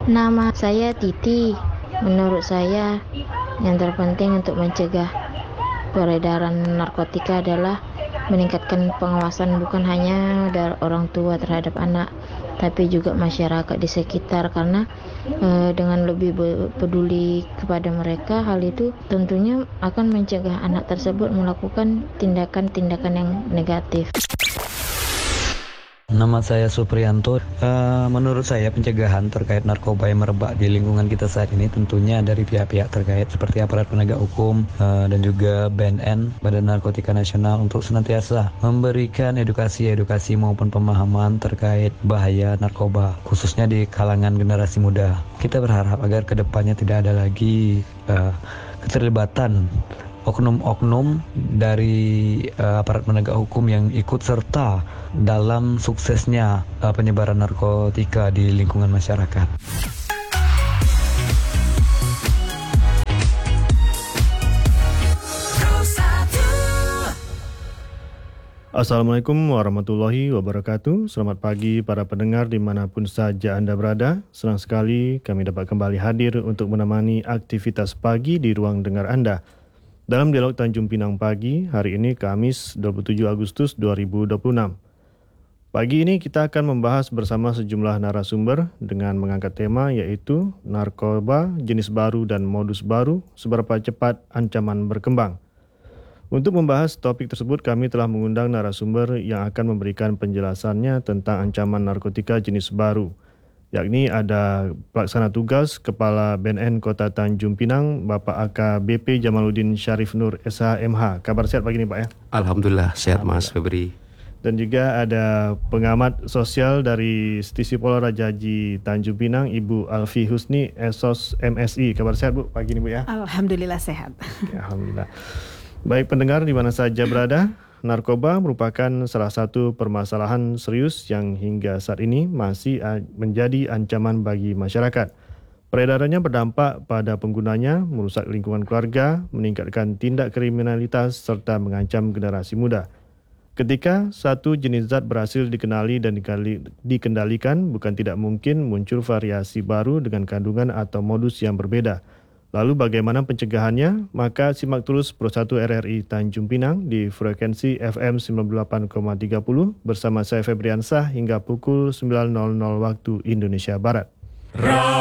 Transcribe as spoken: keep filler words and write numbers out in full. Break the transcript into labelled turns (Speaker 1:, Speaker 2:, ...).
Speaker 1: Nama saya Titi. Menurut saya, yang terpenting untuk mencegah peredaran narkotika adalah meningkatkan pengawasan bukan hanya dari orang tua terhadap anak, tapi juga masyarakat di sekitar, karena eh, dengan lebih be- peduli kepada mereka, hal itu tentunya akan mencegah anak tersebut melakukan tindakan-tindakan yang negatif.
Speaker 2: Nama saya Supriyanto. Eh, menurut saya pencegahan terkait narkoba yang merebak di lingkungan kita saat ini tentunya dari pihak-pihak terkait seperti aparat penegak hukum eh, dan juga B N N, Badan Narkotika Nasional, untuk senantiasa memberikan edukasi-edukasi maupun pemahaman terkait bahaya narkoba, khususnya di kalangan generasi muda. Kita berharap agar kedepannya tidak ada lagi eh, keterlibatan oknum-oknum dari uh, aparat penegak hukum yang ikut serta dalam suksesnya uh, penyebaran narkotika di lingkungan masyarakat.
Speaker 3: Assalamualaikum warahmatullahi wabarakatuh. Selamat pagi para pendengar dimanapun saja Anda berada. Senang sekali kami dapat kembali hadir untuk menemani aktivitas pagi di ruang dengar Anda. Dalam dialog Tanjung Pinang pagi, hari ini Kamis dua puluh tujuh Agustus dua ribu dua puluh enam. Pagi ini kita akan membahas bersama sejumlah narasumber dengan mengangkat tema yaitu narkoba, jenis baru dan modus baru, seberapa cepat ancaman berkembang. Untuk membahas topik tersebut, kami telah mengundang narasumber yang akan memberikan penjelasannya tentang ancaman narkotika jenis baru, yakni ada Pelaksana Tugas Kepala B N N Kota Tanjung Pinang, Bapak A K B P Jamaluddin Syarif Nur S H M H. Kabar sehat pagi ini Pak ya?
Speaker 4: Alhamdulillah sehat Mas Febri.
Speaker 3: Dan juga ada pengamat sosial dari Stisi Polo Raja Haji Tanjung Pinang, Ibu Alfi Husni, Esos M S I. Kabar sehat Bu pagi ini Bu ya?
Speaker 5: Alhamdulillah sehat.
Speaker 3: Oke, Alhamdulillah. Baik pendengar di mana saja berada, narkoba merupakan salah satu permasalahan serius yang hingga saat ini masih menjadi ancaman bagi masyarakat. Peredarannya berdampak pada penggunanya, merusak lingkungan keluarga, meningkatkan tindak kriminalitas serta mengancam generasi muda. Ketika satu jenis zat berhasil dikenali dan dikendalikan, bukan tidak mungkin muncul variasi baru dengan kandungan atau modus yang berbeda. Lalu bagaimana pencegahannya? Maka simak terus Pro satu R R I Tanjung Pinang di frekuensi F M sembilan puluh delapan koma tiga puluh bersama saya Febriansah hingga pukul sembilan waktu Indonesia Barat.